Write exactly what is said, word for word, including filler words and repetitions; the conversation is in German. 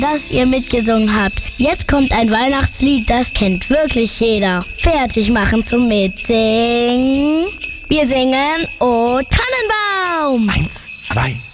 dass ihr mitgesungen habt. Jetzt kommt ein Weihnachtslied, das kennt wirklich jeder. Fertig machen zum Mitsingen. Wir singen O Tannenbaum. Eins, zwei,